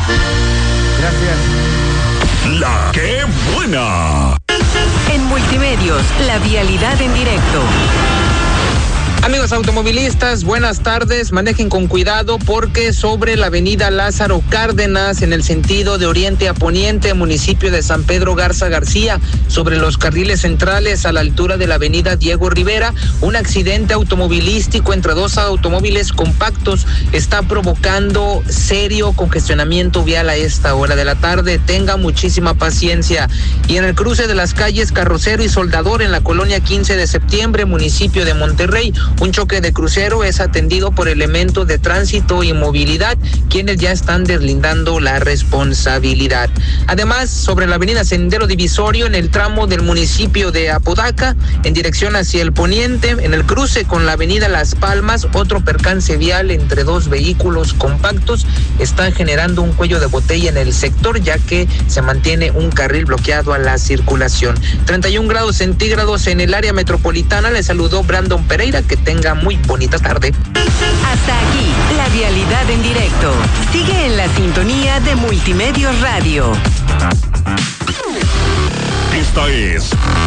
Gracias. La que buena. En Multimedios, la vialidad en directo. Amigos automovilistas, buenas tardes. Manejen con cuidado porque sobre la avenida Lázaro Cárdenas, en el sentido de oriente a poniente, municipio de San Pedro Garza García, sobre los carriles centrales a la altura de la avenida Diego Rivera, un accidente automovilístico entre dos automóviles compactos está provocando serio congestionamiento vial a esta hora de la tarde. Tenga muchísima paciencia. Y en el cruce de las calles Carrocero y Soldador en la colonia 15 de septiembre, municipio de Monterrey, un choque de crucero es atendido por elementos de tránsito y movilidad, quienes ya están deslindando la responsabilidad. Además, sobre la avenida Sendero Divisorio, en el tramo del municipio de Apodaca, en dirección hacia el poniente, en el cruce con la avenida Las Palmas, otro percance vial entre dos vehículos compactos está generando un cuello de botella en el sector, ya que se mantiene un carril bloqueado a la circulación. 31 grados centígrados en el área metropolitana. Le saludó Brandon Pereira. Que tenga muy bonita tarde. Hasta aquí, la vialidad en directo. Sigue en la sintonía de Multimedios Radio. Esta es